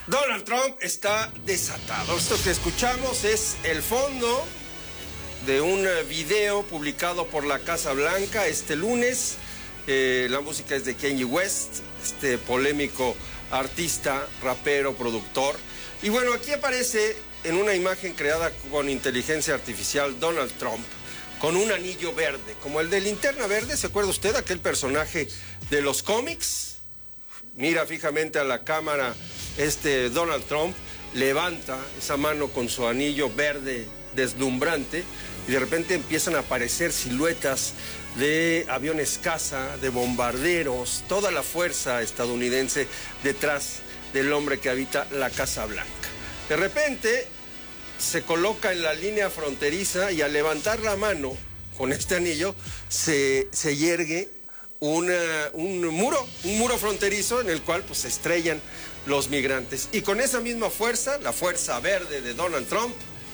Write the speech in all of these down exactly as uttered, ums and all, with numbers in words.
Donald Trump está desatado. Esto que escuchamos es el fondo de un video publicado por la Casa Blanca este lunes. Eh, la música es de Kanye West, este polémico artista, rapero, productor. Y bueno, aquí aparece en una imagen creada con inteligencia artificial Donald Trump con un anillo verde, como el de Linterna Verde. ¿Se acuerda usted aquel personaje de los cómics? Mira fijamente a la cámara. Este Donald Trump levanta esa mano con su anillo verde deslumbrante y de repente empiezan a aparecer siluetas de aviones caza, de bombarderos, toda la fuerza estadounidense detrás del hombre que habita la Casa Blanca. De repente se coloca en la línea fronteriza y al levantar la mano con este anillo se, se yergue una, un muro, un muro fronterizo en el cual pues se estrellan los migrantes. Y con esa misma fuerza, la fuerza verde de Donald Trump,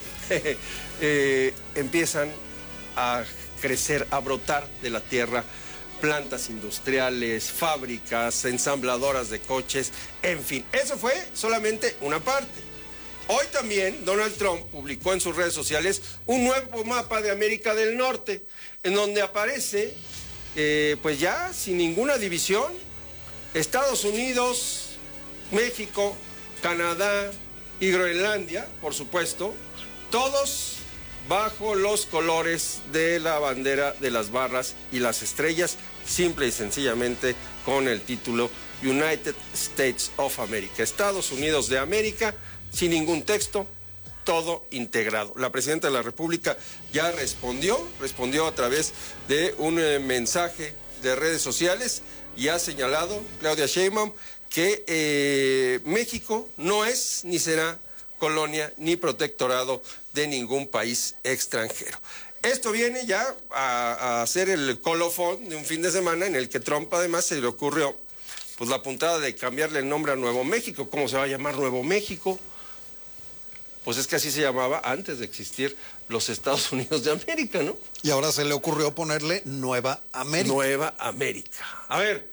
eh, empiezan a crecer, a brotar de la tierra plantas industriales, fábricas, ensambladoras de coches, en fin. Eso fue solamente una parte. Hoy también Donald Trump publicó en sus redes sociales un nuevo mapa de América del Norte, en donde aparece, eh, pues ya sin ninguna división, Estados Unidos, México, Canadá y Groenlandia, por supuesto, todos bajo los colores de la bandera de las barras y las estrellas, simple y sencillamente con el título United States of America, Estados Unidos de América, sin ningún texto, todo integrado. La presidenta de la República ya respondió, respondió a través de un eh, mensaje de redes sociales y ha señalado, Claudia Sheinbaum, que eh, México no es ni será colonia ni protectorado de ningún país extranjero. Esto viene ya a, a ser el colofón de un fin de semana en el que Trump además se le ocurrió pues la puntada de cambiarle el nombre a Nuevo México. ¿Cómo se va a llamar Nuevo México? Pues es que así se llamaba antes de existir los Estados Unidos de América, ¿no? Y ahora se le ocurrió ponerle Nueva América. Nueva América. A ver,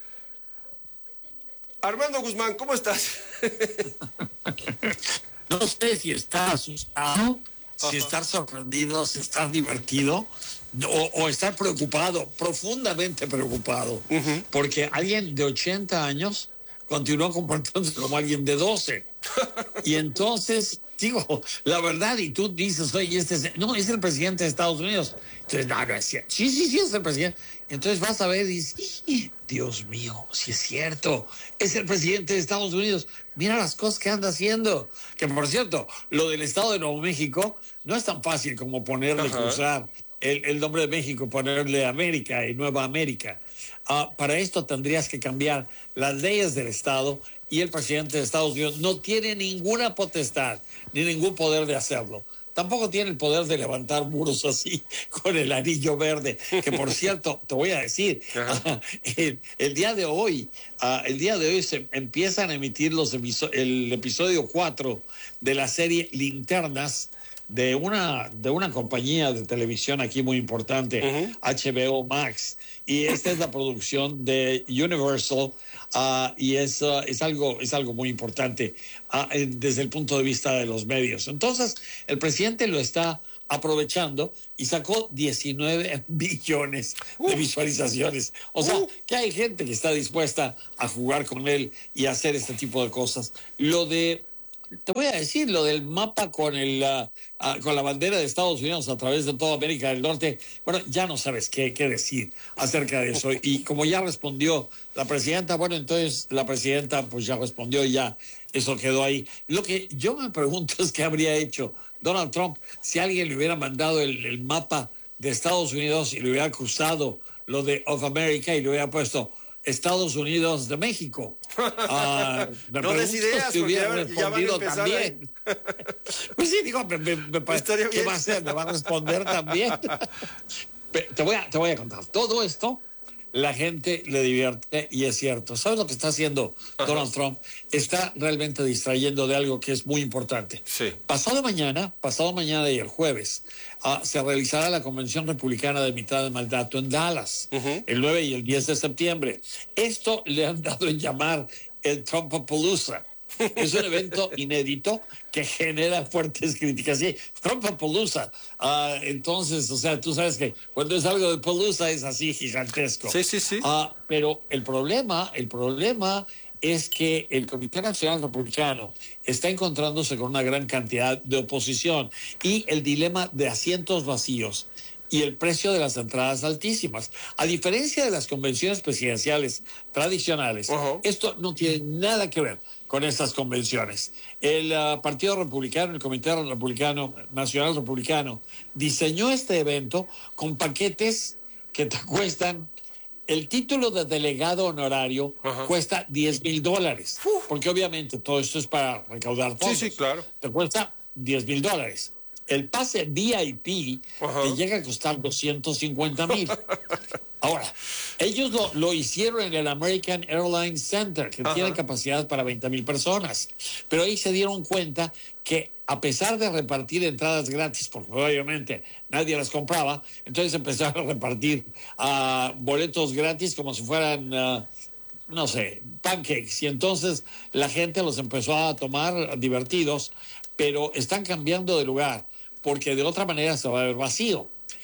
Armando Guzmán, ¿cómo estás? No sé si está asustado, si estar sorprendido, si estar divertido o, o estar preocupado, profundamente preocupado, uh-huh. porque alguien de ochenta años continuó comportándose como alguien de doce. Y entonces, digo, la verdad, y tú dices, oye, este es, no, es el presidente de Estados Unidos. Entonces, no, no es cierto. Sí, sí, sí, es el presidente. Entonces vas a ver y dices, Dios mío, si es cierto, es el presidente de Estados Unidos. Mira las cosas que anda haciendo. Que, por cierto, lo del Estado de Nuevo México no es tan fácil como ponerle, uh-huh. cruzar el, el nombre de México, ponerle América y Nueva América. Uh, para esto tendrías que cambiar las leyes del Estado y el presidente de Estados Unidos no tiene ninguna potestad ni ningún poder de hacerlo. Tampoco tiene el poder de levantar muros así con el anillo verde, que por cierto, te voy a decir, uh, el, el día de hoy, uh, el día de hoy se empiezan a emitir los episo- el episodio cuatro de la serie Linternas, de una, de una compañía de televisión aquí muy importante, uh-huh. H B O Max, y esta es la producción de Universal, uh, y es, uh, es, algo, es algo muy importante uh, desde el punto de vista de los medios. Entonces, el presidente lo está aprovechando y sacó diecinueve billones de visualizaciones. O sea, que hay gente que está dispuesta a jugar con él y a hacer este tipo de cosas. Lo de... Te voy a decir lo del mapa con el uh, uh, con la bandera de Estados Unidos a través de toda América del Norte. Bueno, ya no sabes qué, qué decir acerca de eso. Y como ya respondió la presidenta, bueno, entonces la presidenta pues ya respondió y ya eso quedó ahí. Lo que yo me pregunto es qué habría hecho Donald Trump si alguien le hubiera mandado el, el mapa de Estados Unidos y le hubiera cruzado lo de Of America y le hubiera puesto Estados Unidos de México. Uh, no des ideas, si hubiera porque ya, respondido ya van a también. Pues sí, digo, me, me, me parece, ¿qué va a hacer? ¿Me va a responder también? te, voy a, te voy a contar. Todo esto, la gente le divierte y es cierto. ¿Sabes lo que está haciendo Donald Trump? Está realmente distrayendo de algo que es muy importante. Sí. Pasado mañana, pasado mañana y el jueves, uh, se realizará la Convención Republicana de Mitad de Mandato en Dallas, uh-huh. el nueve y el diez de septiembre. Esto le han dado en llamar el Trumpapalooza. Es un evento inédito que genera fuertes críticas. Sí, Trumpapalooza. Uh, entonces, o sea, tú sabes que cuando es algo de Palooza es así gigantesco. Sí, sí, sí. Uh, pero el problema, el problema es que el Comité Nacional Republicano está encontrándose con una gran cantidad de oposición y el dilema de asientos vacíos y el precio de las entradas altísimas. A diferencia de las convenciones presidenciales tradicionales, uh-huh. esto no tiene nada que ver con estas convenciones. El uh, Partido Republicano, el Comité Republicano, Nacional Republicano, diseñó este evento con paquetes que te cuestan. El título de delegado honorario uh-huh. cuesta diez mil dólares, uh. porque obviamente todo esto es para recaudar fondos. Sí, sí, claro. Te cuesta diez mil dólares. El pase V I P uh-huh. te llega a costar doscientos cincuenta mil. Ahora, ellos lo, lo hicieron en el American Airlines Center, que uh-huh. tiene capacidad para veinte mil personas. Pero ahí se dieron cuenta que a pesar de repartir entradas gratis, porque obviamente nadie las compraba, entonces empezaron a repartir uh, boletos gratis como si fueran, uh, no sé, pancakes. Y entonces la gente los empezó a tomar divertidos, pero están cambiando de lugar, porque de otra manera se va a ver vacío.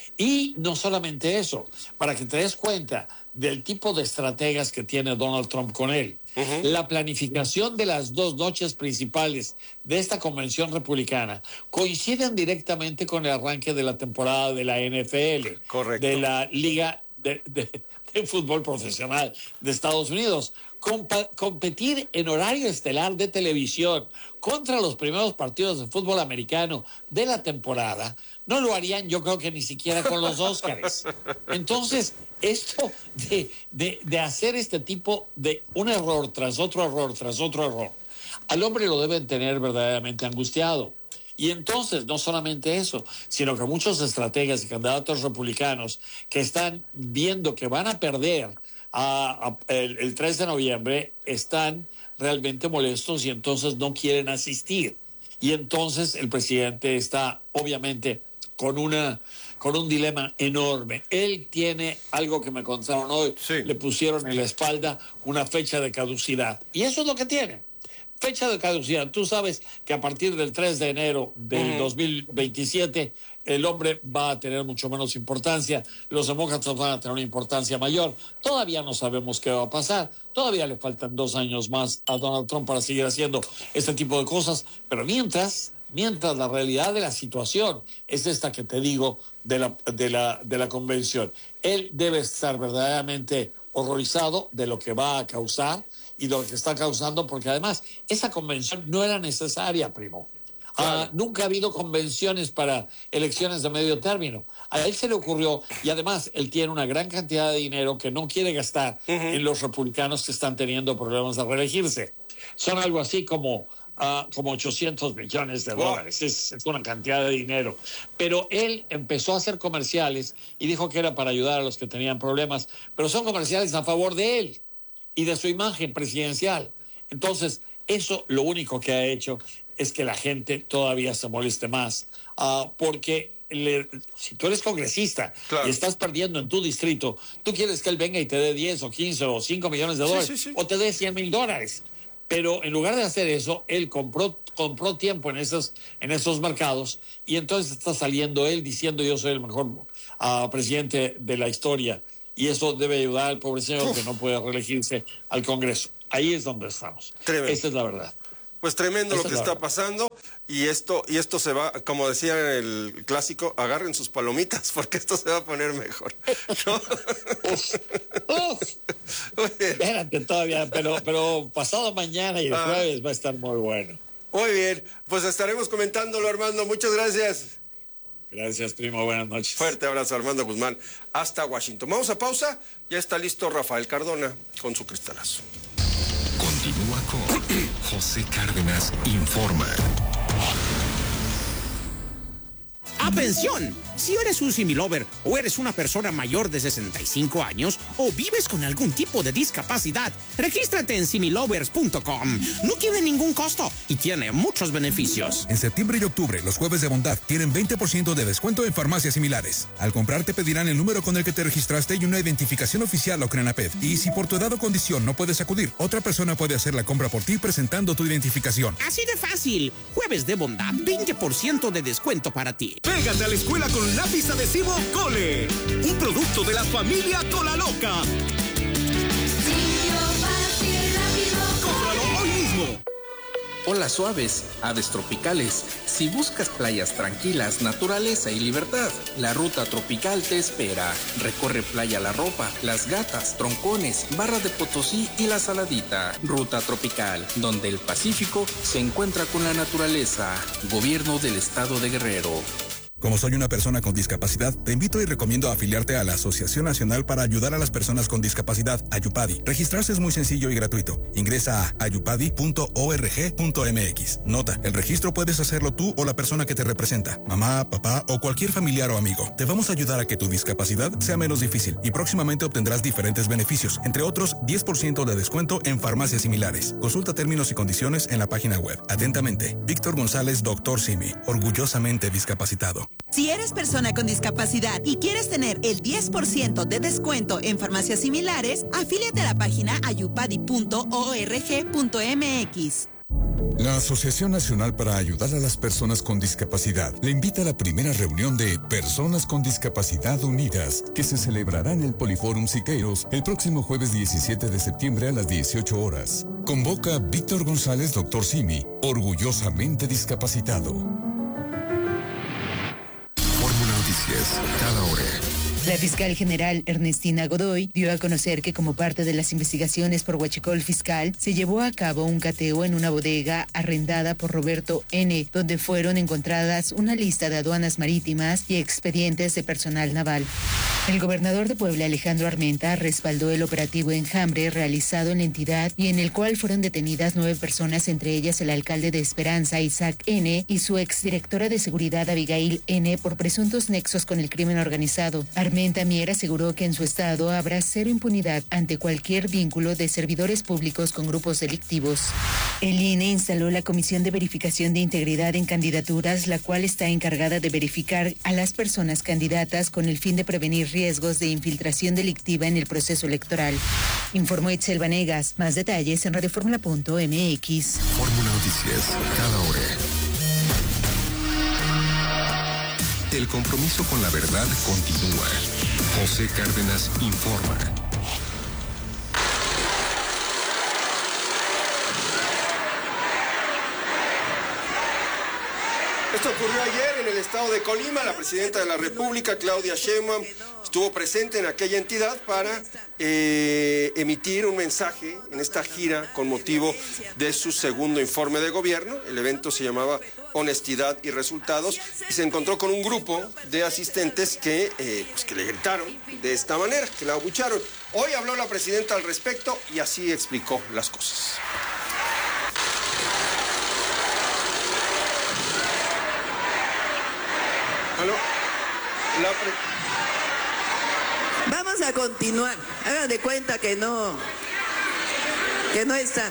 Y no solamente eso, para que te des cuenta del tipo de estrategas que tiene Donald Trump con él. Uh-huh. La planificación de las dos noches principales de esta convención republicana coinciden directamente con el arranque de la temporada de la N F L, correcto, de la Liga de, de, de Fútbol Profesional de Estados Unidos. Compa- competir en horario estelar de televisión contra los primeros partidos de fútbol americano de la temporada, no lo harían, yo creo que ni siquiera con los Óscares. Entonces, esto de, de, de hacer este tipo de un error tras otro error, tras otro error, al hombre lo deben tener verdaderamente angustiado. Y entonces, no solamente eso, sino que muchos estrategas y candidatos republicanos que están viendo que van a perder a, a, el, el tres de noviembre están realmente molestos y entonces no quieren asistir. Y entonces el presidente está, obviamente, con una con un dilema enorme. Él tiene algo que me contaron hoy, sí. Le pusieron en la espalda una fecha de caducidad. Y eso es lo que tiene. Fecha de caducidad. Tú sabes que a partir del tres de enero del mm. dos mil veintisiete el hombre va a tener mucho menos importancia, los demócratas van a tener una importancia mayor. Todavía no sabemos qué va a pasar, todavía le faltan dos años más a Donald Trump para seguir haciendo este tipo de cosas, pero mientras, mientras la realidad de la situación es esta que te digo de la, de la, de la convención. Él debe estar verdaderamente horrorizado de lo que va a causar y de lo que está causando, porque además esa convención no era necesaria, primo. Claro. Uh, nunca ha habido convenciones para elecciones de medio término. A él se le ocurrió, y además él tiene una gran cantidad de dinero que no quiere gastar uh-huh. en los republicanos que están teniendo problemas de reelegirse. Son algo así como, uh, como ochocientos millones de dólares. Wow. Es, es una cantidad de dinero. Pero él empezó a hacer comerciales y dijo que era para ayudar a los que tenían problemas, pero son comerciales a favor de él y de su imagen presidencial. Entonces, eso lo único que ha hecho es que la gente todavía se moleste más, uh, porque le, si tú eres congresista claro. y estás perdiendo en tu distrito, tú quieres que él venga y te dé diez o quince o cinco millones de dólares, sí, sí, sí. o te dé cien mil dólares. Pero en lugar de hacer eso, él compró, compró tiempo en esos, en esos mercados y entonces está saliendo él diciendo yo soy el mejor uh, presidente de la historia y eso debe ayudar al pobre señor Uf. que no puede reelegirse al Congreso. Ahí es donde estamos. Tremendo. Esa es la verdad. Pues tremendo Esa lo que está verdad. pasando y esto y esto se va, como decía en el clásico, agarren sus palomitas porque esto se va a poner mejor, ¿no? Uf, uf. Espérate todavía, pero, pero pasado mañana y el ah. jueves va a estar muy bueno. Muy bien, pues estaremos comentándolo, Armando. Muchas gracias. Gracias, primo. Buenas noches. Fuerte abrazo, Armando Guzmán. Hasta Washington. Vamos a pausa. Ya está listo Rafael Cardona con su cristalazo. Continúa con José Cárdenas Informa. ¡Atención! Si eres un similover o eres una persona mayor de sesenta y cinco años o vives con algún tipo de discapacidad, regístrate en similovers punto com. No tiene ningún costo y tiene muchos beneficios. En septiembre y octubre, los jueves de bondad tienen veinte por ciento de descuento en farmacias similares. Al comprar te pedirán el número con el que te registraste y una identificación oficial o CRENAPED. Y si por tu edad o condición no puedes acudir, otra persona puede hacer la compra por ti presentando tu identificación. Así de fácil. Jueves de bondad, veinte por ciento de descuento para ti. Pégate a la escuela con lápiz adhesivo Cole, un producto de la familia Cola Loca. Cómpralo hoy mismo. Hola suaves, aves tropicales. Si buscas playas tranquilas, naturaleza y libertad, la ruta tropical te espera. Recorre Playa La Ropa, Las Gatas, Troncones, Barra de Potosí y La Saladita. Ruta tropical, donde el Pacífico se encuentra con la naturaleza. Gobierno del Estado de Guerrero. Como soy una persona con discapacidad, te invito y recomiendo afiliarte a la Asociación Nacional para Ayudar a las Personas con Discapacidad, AYUPADI. Registrarse es muy sencillo y gratuito. Ingresa a ayupadi punto org punto mx. Nota, el registro puedes hacerlo tú o la persona que te representa, mamá, papá o cualquier familiar o amigo. Te vamos a ayudar a que tu discapacidad sea menos difícil y próximamente obtendrás diferentes beneficios, entre otros diez por ciento de descuento en farmacias similares. Consulta términos y condiciones en la página web. Atentamente, Víctor González, doctor Simi, orgullosamente discapacitado. Si eres persona con discapacidad y quieres tener el diez por ciento de descuento en farmacias similares, afíliate a la página ayupadi punto org punto mx. La Asociación Nacional para Ayudar a las Personas con Discapacidad le invita a la primera reunión de Personas con Discapacidad Unidas, que se celebrará en el Poliforum Siqueiros el próximo jueves diecisiete de septiembre a las dieciocho horas. Convoca Víctor González, doctor Simi, orgullosamente discapacitado. Cada hora. La fiscal general Ernestina Godoy dio a conocer que como parte de las investigaciones por huachicol fiscal, se llevó a cabo un cateo en una bodega arrendada por Roberto N., donde fueron encontradas una lista de aduanas marítimas y expedientes de personal naval. El gobernador de Puebla, Alejandro Armenta, respaldó el operativo Enjambre realizado en la entidad y en el cual fueron detenidas nueve personas, entre ellas el alcalde de Esperanza, Isaac N., y su exdirectora de seguridad, Abigail N., por presuntos nexos con el crimen organizado. Armenta Mier aseguró que en su estado habrá cero impunidad ante cualquier vínculo de servidores públicos con grupos delictivos. El I N E instaló la Comisión de Verificación de Integridad en Candidaturas, la cual está encargada de verificar a las personas candidatas con el fin de prevenir riesgos de infiltración delictiva en el proceso electoral. Informó Itzel Vanegas. Más detalles en radioformula punto mx. Fórmula Noticias, cada hora. El compromiso con la verdad continúa. José Cárdenas informa. Esto ocurrió ayer en el estado de Colima. La presidenta de la República, Claudia Sheinbaum, estuvo presente en aquella entidad para eh, emitir un mensaje en esta gira con motivo de su segundo informe de gobierno. El evento se llamaba Honestidad y Resultados y se encontró con un grupo de asistentes que, eh, pues que le gritaron de esta manera, que la abucharon. Hoy habló la presidenta al respecto y así explicó las cosas. Ah, no. La pre... Vamos a continuar. Hagan de cuenta que no, que no están.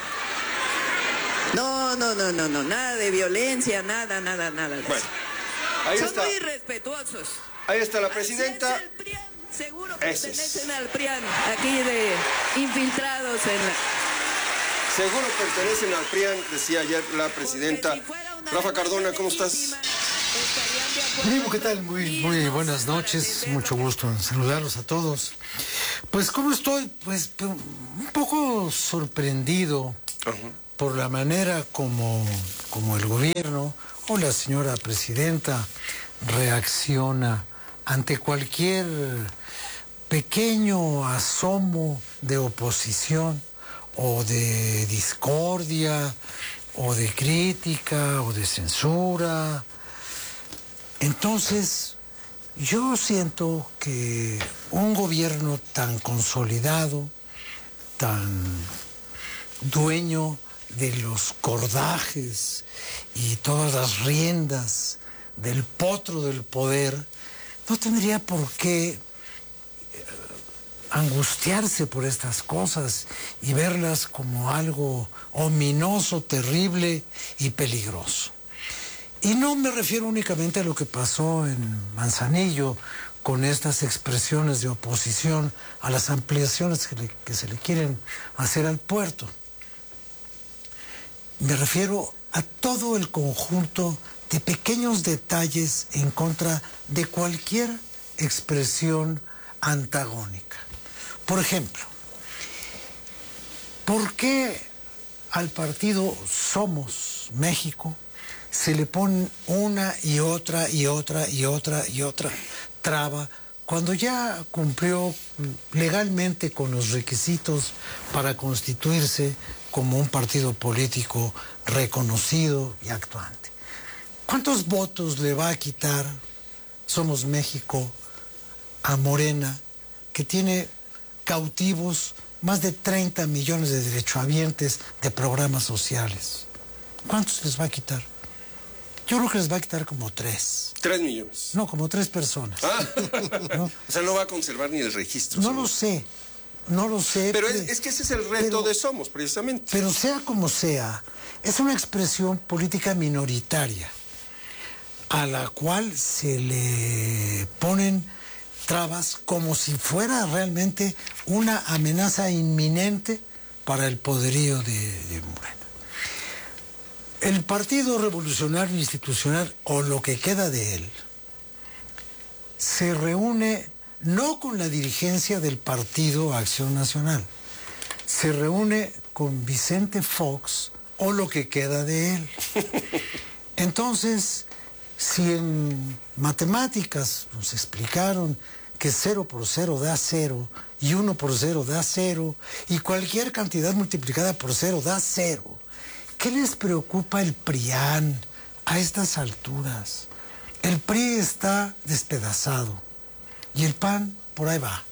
No, no, no, no, no, nada de violencia, nada, nada, nada de bueno, eso. Ahí Son está. muy respetuosos. Ahí está la presidenta. Así es el P R I A N, seguro Ese pertenecen es. al P R I A N, aquí de infiltrados en la... Seguro pertenecen al P R I A N, decía ayer la presidenta. Rafa Cardona, ¿cómo estás? Primo, ¿qué tal? Muy, muy buenas noches, mucho gusto en saludarlos a todos. Pues, ¿cómo estoy? Pues, un poco sorprendido uh-huh. por la manera como, como el gobierno o la señora presidenta reacciona ante cualquier pequeño asomo de oposición o de discordia o de crítica o de censura. Entonces, yo siento que un gobierno tan consolidado, tan dueño de los cordajes y todas las riendas del potro del poder, no tendría por qué angustiarse por estas cosas y verlas como algo ominoso, terrible y peligroso. Y no me refiero únicamente a lo que pasó en Manzanillo con estas expresiones de oposición a las ampliaciones que, le, que se le quieren hacer al puerto. Me refiero a todo el conjunto de pequeños detalles en contra de cualquier expresión antagónica. Por ejemplo, ¿por qué al partido Somos México se le ponen una y otra y otra y otra y otra traba cuando ya cumplió legalmente con los requisitos para constituirse como un partido político reconocido y actuante? ¿Cuántos votos le va a quitar Somos México a Morena, que tiene cautivos más de treinta millones de derechohabientes de programas sociales? ¿Cuántos les va a quitar? Yo creo que les va a quitar como tres. Tres millones. No, como tres personas. Ah. ¿No? O sea, no va a conservar ni el registro. No ¿sí? lo sé, no lo sé. Pero pero, es, es que ese es el reto pero, de Somos, precisamente. Pero sea como sea, es una expresión política minoritaria a la cual se le ponen trabas como si fuera realmente una amenaza inminente para el poderío de, de Morena. El Partido Revolucionario Institucional, o lo que queda de él, se reúne no con la dirigencia del Partido Acción Nacional, se reúne con Vicente Fox, o lo que queda de él. Entonces, si en matemáticas nos explicaron que cero por cero da cero, y uno por cero da cero, y cualquier cantidad multiplicada por cero da cero, ¿qué les preocupa el PRIAN a estas alturas? El P R I está despedazado y el P A N por ahí va.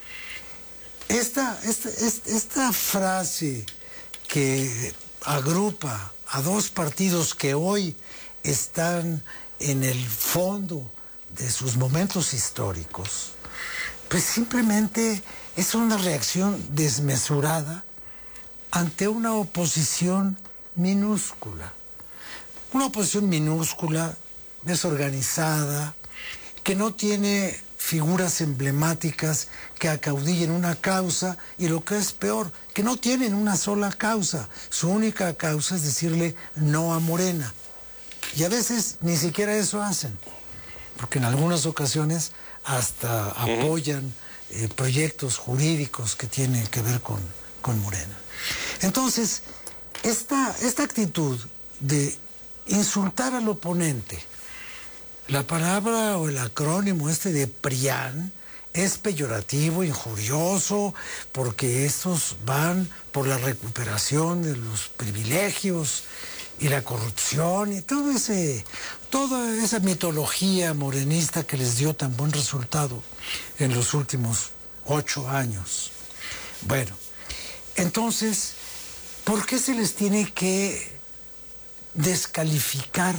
Esta, esta, esta, esta frase que agrupa a dos partidos que hoy están en el fondo de sus momentos históricos, pues simplemente es una reacción desmesurada ante una oposición minúscula. Una oposición minúscula, desorganizada, que no tiene figuras emblemáticas que acaudillen una causa, y lo que es peor, que no tienen una sola causa. Su única causa es decirle no a Morena. Y a veces ni siquiera eso hacen, porque en algunas ocasiones hasta apoyan eh, proyectos jurídicos que tienen que ver con, con Morena. Entonces, esta, esta actitud de insultar al oponente, la palabra o el acrónimo este de PRIAN es peyorativo, injurioso, porque estos van por la recuperación de los privilegios y la corrupción y todo ese, toda esa mitología morenista que les dio tan buen resultado en los últimos ocho años. Bueno, entonces, ¿por qué se les tiene que descalificar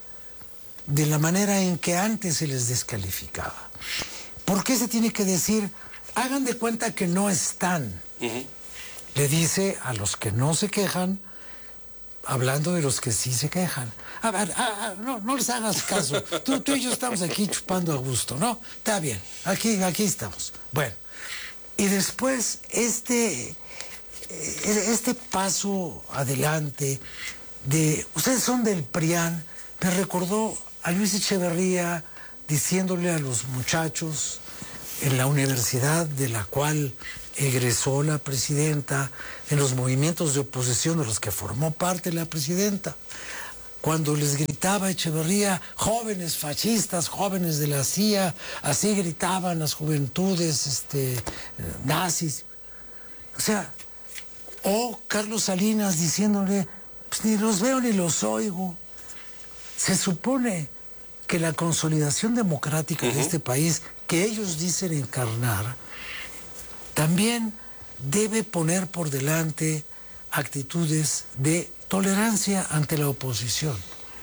de la manera en que antes se les descalificaba? ¿Por qué se tiene que decir, hagan de cuenta que no están? Uh-huh. Le dice a los que no se quejan, hablando de los que sí se quejan. A ver, a, a, no, no les hagas caso. Tú, tú y yo estamos aquí chupando a gusto, ¿no? Está bien, aquí, aquí estamos. Bueno, y después este, este paso adelante de, ustedes son del PRIAN, me recordó a Luis Echeverría diciéndole a los muchachos en la universidad de la cual egresó la presidenta, en los movimientos de oposición de los que formó parte la presidenta, cuando les gritaba Echeverría, jóvenes fascistas, jóvenes de la C I A, así gritaban las juventudes este, nazis. O sea, o Carlos Salinas diciéndole, pues ni los veo ni los oigo. Se supone que la consolidación democrática uh-huh. de este país, que ellos dicen encarnar, también debe poner por delante actitudes de tolerancia ante la oposición.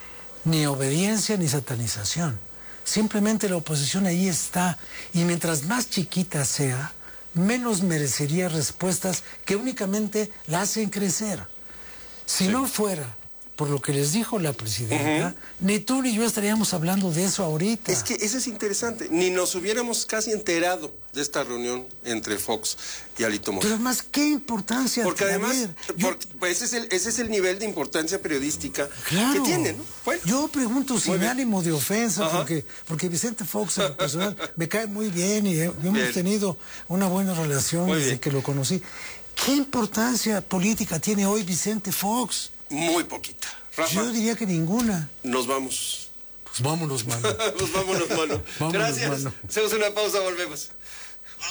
ni obediencia ni satanización. Simplemente la oposición ahí está, y mientras más chiquita sea, menos merecería respuestas que únicamente la hacen crecer. Si sí. no fuera por lo que les dijo la presidenta, uh-huh. ni tú ni yo estaríamos hablando de eso ahorita. Es que eso es interesante. Ni nos hubiéramos casi enterado de esta reunión entre Fox y Alito Mora. Pero más, ¿qué importancia? Porque además, ver, porque, yo, pues ese, es el, ese es el nivel de importancia periodística claro, que tiene, ¿no? Bueno, yo pregunto sin bien. ánimo de ofensa, porque, porque Vicente Fox en personal me cae muy bien y hemos bien. tenido una buena relación muy desde bien. que lo conocí. ¿Qué importancia política tiene hoy Vicente Fox? Muy poquita. Rafa, yo diría que ninguna. Nos vamos. Pues vámonos, mano. Pues vámonos, mano. vámonos, Gracias. Mano. Hacemos una pausa, volvemos.